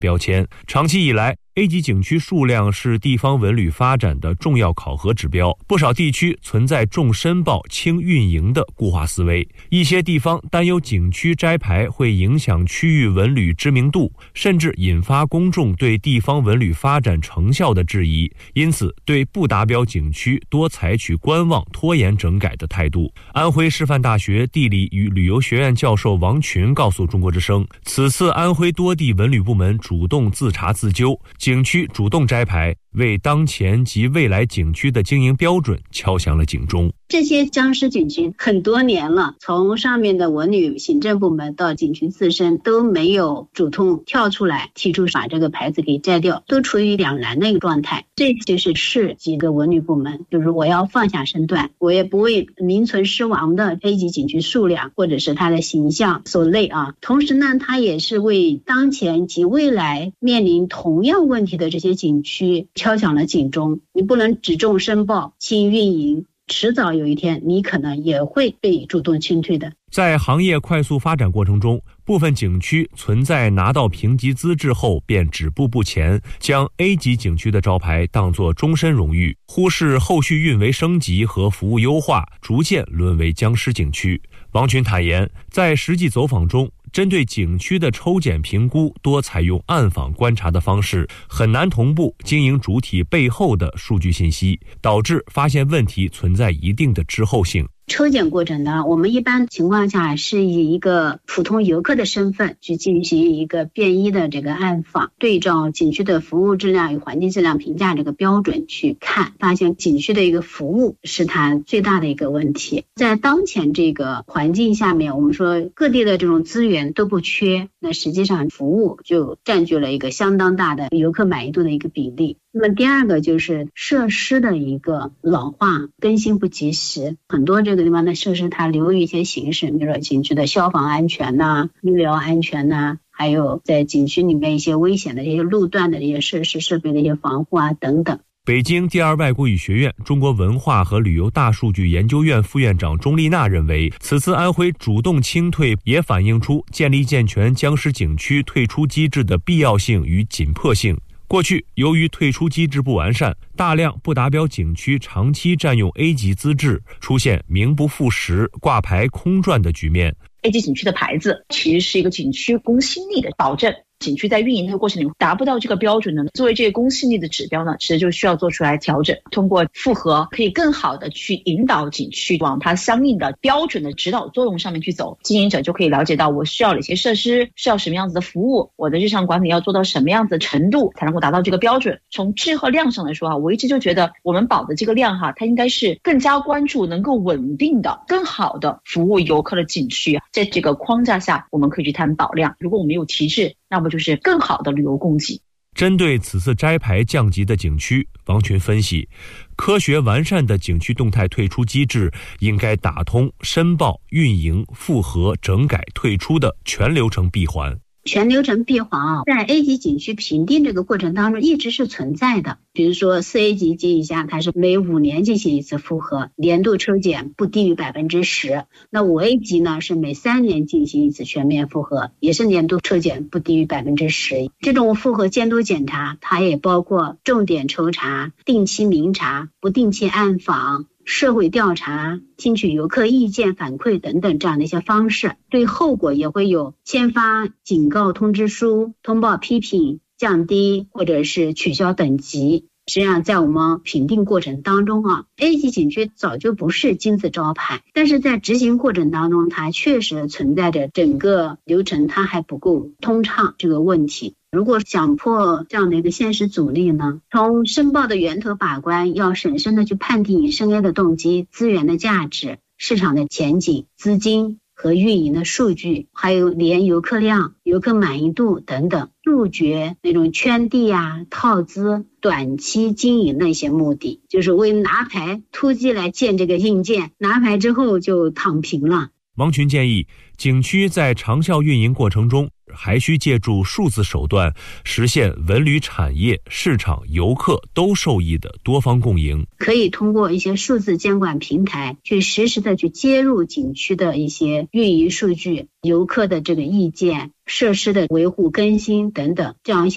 标签。长期以来，A 级景区数量是地方文旅发展的重要考核指标，不少地区存在重申报轻运营的固化思维，一些地方担忧景区摘牌会影响区域文旅知名度，甚至引发公众对地方文旅发展成效的质疑，因此对不达标景区多采取观望拖延整改的态度。安徽师范大学地理与旅游学院教授王群告诉中国之声，此次安徽多地文旅部门主动自查自纠，景区主动摘牌，为当前及未来景区的经营标准敲响了警钟。 这些僵尸景区很多年了，从上面的文旅行政部门到景区自身都没有主动跳出来提出把这个牌子给摘掉，都处于两难的一个状态。这就是市级的文旅部门，就是我要放下身段，我也不为名存实亡的 A 级景区数量或者是它的形象所累啊。同时呢，它也是为当前及未来面临同样问题的这些景区敲响了警钟。你不能只重申报轻运营，迟早有一天你可能也会被主动清退的。 在行业快速发展过程中，部分景区存在拿到评级资质后便止步不前，将 A 级景区的招牌当作终身荣誉，忽视后续运维升级和服务优化，逐渐沦为僵尸景区。王群坦言，在实际走访中，针对景区的抽检评估多采用暗访观察的方式，很难同步经营主体背后的数据信息，导致发现问题存在一定的滞后性。 抽检过程呢，我们一般情况下是以一个普通游客的身份去进行一个便衣的这个暗访，对照景区的服务质量与环境质量评价这个标准去看，发现景区的一个服务是它最大的一个问题。在当前这个环境下面，我们说各地的这种资源都不缺，那实际上服务就占据了一个相当大的游客满意度的一个比例。那么第二个就是设施的一个老化更新不及时，很多这个地方的设施它流于一些形式，比如说景区的消防安全呐、医疗安全呐，还有在景区里面一些危险的这些路段的这些设施设备的一些防护啊等等。 北京第二外国语学院中国文化和旅游大数据研究院副院长钟丽娜认为，此次安徽主动清退也反映出建立健全僵尸景区退出机制的必要性与紧迫性。过去由于退出机制不完善，大量不达标景区长期占用 A 级资质，出现名不副实、挂牌空转的局面。 A 级景区的牌子其实是一个景区公信力的保证，景区在运营的过程里达不到这个标准呢，作为这个公信力的指标呢，其实就需要做出来调整，通过复核可以更好的去引导景区往它相应的标准的指导作用上面去走，经营者就可以了解到我需要哪些设施，需要什么样子的服务，我的日常管理要做到什么样子的程度才能够达到这个标准。从质和量上来说我一直就觉得我们保的这个量它应该是更加关注能够稳定的更好的服务游客的景区，在这个框架下我们可以去谈保量，如果我们有提质，那么就是更好的旅游供给。 针对此次摘牌降级的景区，王群分析，科学完善的景区动态退出机制应该打通申报、运营、复核、整改、退出的全流程闭环。 全流程闭环在 A 级景区评定这个过程当中一直是存在的。比如说 4A 级及以下，它是每5年进行一次复核，年度抽检不低于 10%。那5A 级呢是每3年进行一次全面复核，也是年度抽检不低于 10%。这种复核监督检查，它也包括重点抽查、定期明察、不定期暗访、社会调查、听取游客意见反馈等等这样的一些方式。对后果也会有签发警告通知书、通报批评、降低或者是取消等级。实际上在我们评定过程当中A 级景区早就不是金字招牌，但是在执行过程当中它确实存在着整个流程它还不够通畅这个问题。如果想破这样的一个现实阻力呢，从申报的源头把关，要审慎的去判定申 A 的动机、资源的价值、市场的前景、资金和运营的数据，还有连游客量、游客满意度等等，杜绝那种圈地套资、短期经营的一些目的，就是为拿牌突击来建这个硬件，拿牌之后就躺平了。 王群建议，景区在长效运营过程中还需借助数字手段，实现文旅产业、市场、游客都受益的多方共赢。 可以通过一些数字监管平台去实时的去接入景区的一些运营数据、游客的这个意见、设施的维护更新等等，这样一些